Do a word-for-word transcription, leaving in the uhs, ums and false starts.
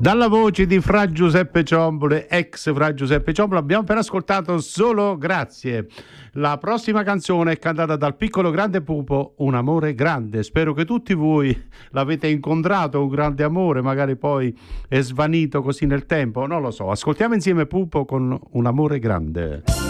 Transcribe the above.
Dalla voce di Fra Giuseppe Ciombole, ex Fra Giuseppe Ciombole, abbiamo appena ascoltato Solo Grazie. La prossima canzone è cantata dal piccolo grande Pupo, Un amore grande. Spero che tutti voi l'avete incontrato, un grande amore, magari poi è svanito così nel tempo, non lo so. Ascoltiamo insieme Pupo con Un amore grande.